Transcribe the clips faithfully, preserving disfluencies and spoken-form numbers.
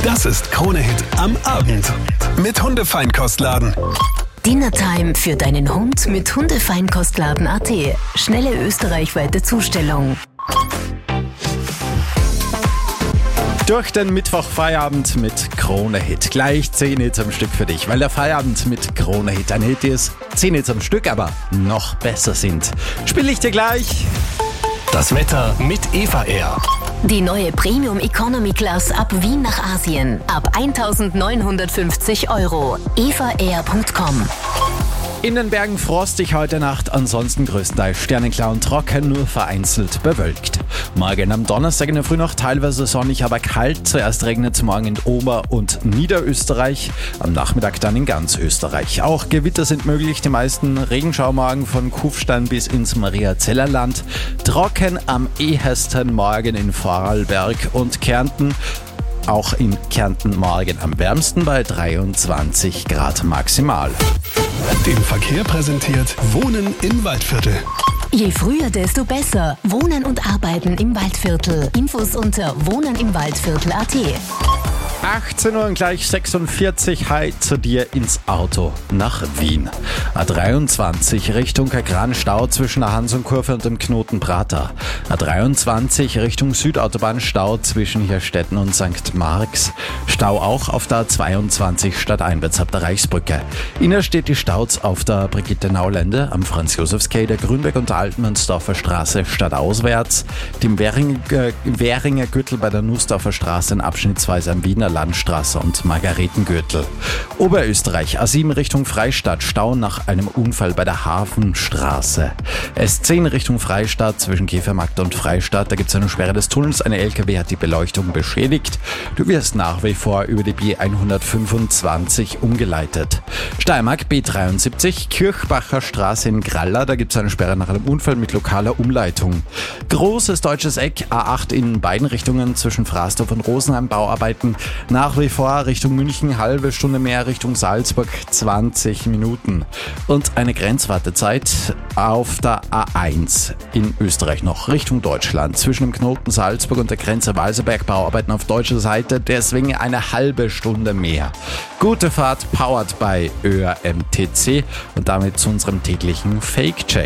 Das ist Krone-Hit am Abend mit Hundefeinkostladen. Dinnertime für deinen Hund mit Hundefeinkostladen Punkt a t. Schnelle österreichweite Zustellung. Durch den Mittwoch-Feierabend mit Krone-Hit. Gleich zehn Hits am Stück für dich, weil der Feierabend mit Krone-Hit ein Hit ist. zehn Hits am Stück aber noch besser sind. Spiel ich dir gleich. Das Wetter mit Eva Air. Die neue Premium Economy Class ab Wien nach Asien. Ab eintausendneunhundertfünfzig Euro. eva air punkt com. In den Bergen frostig heute Nacht, ansonsten größtenteils sternenklar und trocken, nur vereinzelt bewölkt. Morgen am Donnerstag in der Früh noch teilweise sonnig, aber kalt. Zuerst regnet es morgen in Ober- und Niederösterreich, am Nachmittag dann in ganz Österreich. Auch Gewitter sind möglich, die meisten Regenschaumagen von Kufstein bis ins Mariazellerland. Trocken am ehesten morgen in Vorarlberg und Kärnten. Auch in Kärnten morgen am wärmsten bei dreiundzwanzig Grad maximal. Den Verkehr präsentiert Wohnen im Waldviertel. Je früher, desto besser. Wohnen und Arbeiten im Waldviertel. Infos unter wohnen im waldviertel punkt a t. achtzehn Uhr und gleich sechsundvierzig, hi zu dir ins Auto nach Wien. A dreiundzwanzig Richtung Kagran-Stau zwischen der Hansonkurve und dem Knoten Prater. A dreiundzwanzig Richtung Südautobahn-Stau zwischen Hirstetten und Sankt Marx. Stau auch auf der A zweiundzwanzig stadteinwärts ab der Reichsbrücke. Innerstedt die Staus auf der Brigitte-Naulende, am Franz-Josefs-Quai, der Grünberg- und der Altmannsdorfer Straße stadtauswärts, dem Währinger, Währinger Gürtel bei der Nussdorfer Straße abschnittsweise am Wiener Landstraße und Margaretengürtel. Oberösterreich, A sieben Richtung Freistadt, Stau nach einem Unfall bei der Hafenstraße. S zehn Richtung Freistadt zwischen Käfermarkt und Freistadt, da gibt es eine Sperre des Tunnels, eine L K W hat die Beleuchtung beschädigt. Du wirst nach wie vor über die B hundertfünfundzwanzig umgeleitet. Steiermark B dreiundsiebzig, Kirchbacher Straße in Gralla, da gibt es eine Sperre nach einem Unfall mit lokaler Umleitung. Großes deutsches Eck, A acht in beiden Richtungen zwischen Fraßdorf und Rosenheim, Bauarbeiten. Nach wie vor Richtung München, halbe Stunde mehr, Richtung Salzburg zwanzig Minuten. Und eine Grenzwartezeit auf der A eins in Österreich noch, Richtung Deutschland. Zwischen dem Knoten Salzburg und der Grenze Walserberg, Bauarbeiten auf deutscher Seite, deswegen eine halbe Stunde mehr. Gute Fahrt, powered by Ö R M T C und damit zu unserem täglichen Fake-Check.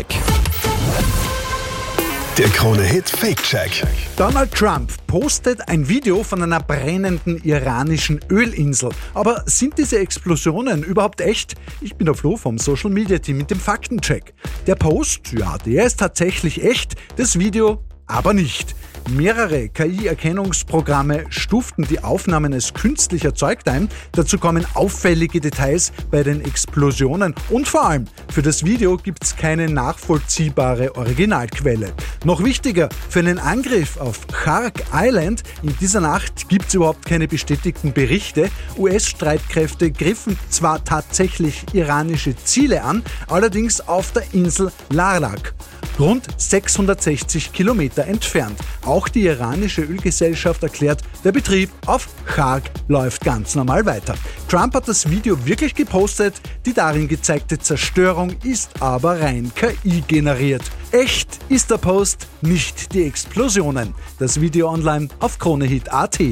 Der Krone-Hit Fake-Check. Donald Trump postet ein Video von einer brennenden iranischen Ölinsel. Aber sind diese Explosionen überhaupt echt? Ich bin der Flo vom Social Media Team mit dem Faktencheck. Der Post, ja, der ist tatsächlich echt, das Video aber nicht. Mehrere K I-Erkennungsprogramme stuften die Aufnahmen als künstlich erzeugt ein. Dazu kommen auffällige Details bei den Explosionen und vor allem für das Video gibt es keine nachvollziehbare Originalquelle. Noch wichtiger, für einen Angriff auf Shark Island in dieser Nacht gibt es überhaupt keine bestätigten Berichte. U S-Streitkräfte griffen zwar tatsächlich iranische Ziele an, allerdings auf der Insel Larnak, rund sechshundertsechzig Kilometer entfernt. Auch die iranische Ölgesellschaft erklärt, der Betrieb auf Shark läuft ganz normal weiter. Trump hat das Video wirklich gepostet, die darin gezeigte Zerstörung ist aber rein K I generiert. Echt ist der Post, nicht die Explosionen. Das Video online auf kronehit punkt a t.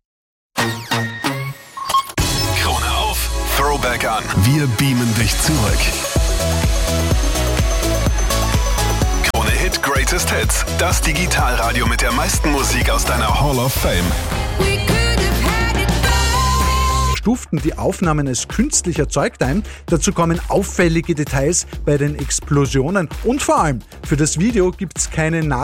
Krone auf, Throwback an. Wir beamen dich zurück. Krone-Hit Greatest Hits. Das Digitalradio mit der meisten Musik aus deiner Hall of Fame. Stuften die Aufnahmen als künstlich erzeugt ein. Dazu kommen auffällige Details bei den Explosionen und vor allem für das Video gibt es keine